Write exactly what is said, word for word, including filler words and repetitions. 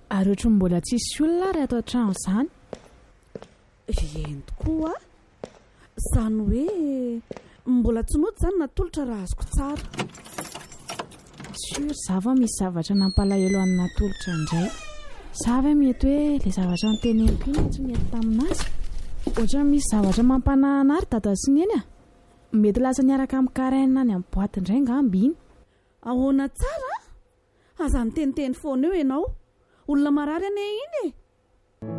Ary ohatry mbola tsisy olona ary ato an-trano izany. Eny tokoa izany hoe mbola tsy noto izany natolotra raha azoko tsara. Sure zava misy zavatra nampalahelo any natolotra indray. Zava mety hoe ilay zavatra noteneniko iny tsy mety taminazy. Ohatra misy zavatra mampanahy ary dada sy neny a. Mety lasa niaraka amin'ny karaina any amin'ny boaty indray ngamby iny. Ahoana tsara? Aza niteniteny foana eo ianao. Olona marary ane iny e.